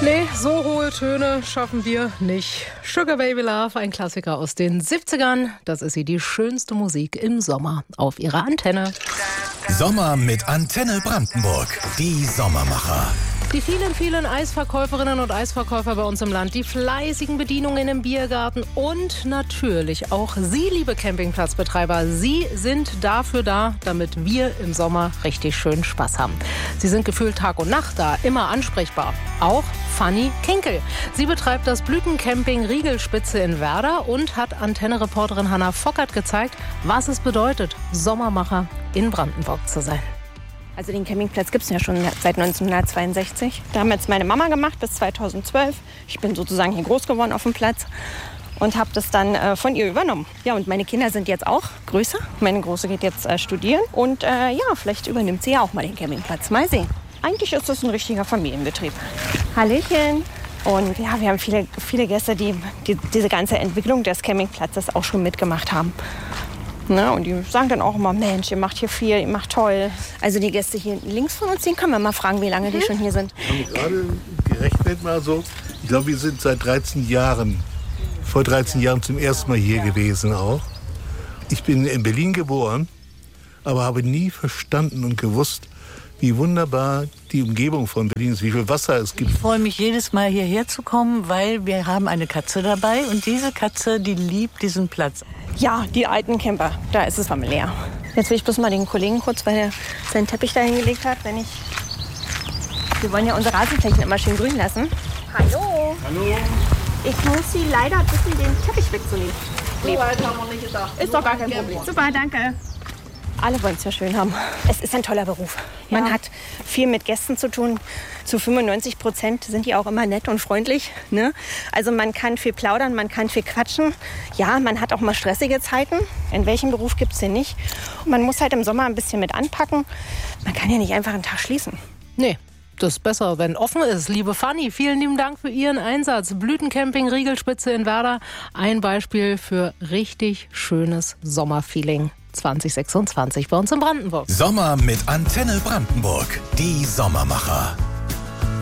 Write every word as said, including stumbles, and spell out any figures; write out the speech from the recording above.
Nee, so hohe Töne schaffen wir nicht. Sugar Baby Love, ein Klassiker aus den siebzigern. Das ist sie, die schönste Musik im Sommer auf ihrer Antenne. Sommer mit Antenne Brandenburg. Die Sommermacher. Die vielen, vielen Eisverkäuferinnen und Eisverkäufer bei uns im Land, die fleißigen Bedienungen im Biergarten und natürlich auch Sie, liebe Campingplatzbetreiber, Sie sind dafür da, damit wir im Sommer richtig schön Spaß haben. Sie sind gefühlt Tag und Nacht da, immer ansprechbar. Auch Fanny Kinkel. Sie betreibt das Blütencamping Riegelspitze in Werder und hat Antenne-Reporterin Hanna Fockert gezeigt, was es bedeutet, Sommermacher in Brandenburg zu sein. Also den Campingplatz gibt es ja schon seit neunzehnhundertzweiundsechzig. Damals meine Mama gemacht bis zweitausendzwölf. Ich bin sozusagen hier groß geworden auf dem Platz und habe das dann äh, von ihr übernommen. Ja, und meine Kinder sind jetzt auch größer. Meine Große geht jetzt äh, studieren und äh, ja, vielleicht übernimmt sie ja auch mal den Campingplatz. Mal sehen. Eigentlich ist das ein richtiger Familienbetrieb. Hallöchen. Und ja, wir haben viele, viele Gäste, die, die diese ganze Entwicklung des Campingplatzes auch schon mitgemacht haben. Ne, und die sagen dann auch immer, Mensch, ihr macht hier viel, ihr macht toll. Also die Gäste hier links von uns, den können wir mal fragen, wie lange die schon hier sind. Ich habe gerade gerechnet mal so. Ich glaube, wir sind seit dreizehn Jahren, vor dreizehn Jahren zum ersten Mal hier gewesen auch. Ich bin in Berlin geboren, aber habe nie verstanden und gewusst, wie wunderbar die Umgebung von Berlin ist, wie viel Wasser es gibt. Ich freue mich jedes Mal hierher zu kommen, weil wir haben eine Katze dabei und diese Katze, die liebt diesen Platz. Ja, die alten Camper, da ist es familiär. Jetzt will ich bloß mal den Kollegen kurz, weil er seinen Teppich da hingelegt hat, wenn ich... Wir wollen ja unsere Rasenflächen immer schön grün lassen. Hallo. Hallo. Ich muss Sie leider bitten, den Teppich wegzunehmen. So weit haben wir nicht gedacht. Ist doch gar kein Problem. Super, danke. Alle wollen es ja schön haben. Es ist ein toller Beruf. Man Ja. hat viel mit Gästen zu tun. Zu fünfundneunzig Prozent sind die auch immer nett und freundlich. Ne? Also man kann viel plaudern, man kann viel quatschen. Ja, man hat auch mal stressige Zeiten. In welchem Beruf gibt es den nicht? Man muss halt im Sommer ein bisschen mit anpacken. Man kann ja nicht einfach einen Tag schließen. Nee, das ist besser, wenn offen ist. Liebe Fanny, vielen lieben Dank für Ihren Einsatz. Blütencamping Riegelspitze in Werder. Ein Beispiel für richtig schönes Sommerfeeling zwanzig sechsundzwanzig bei uns in Brandenburg. Sommer mit Antenne Brandenburg. Die Sommermacher.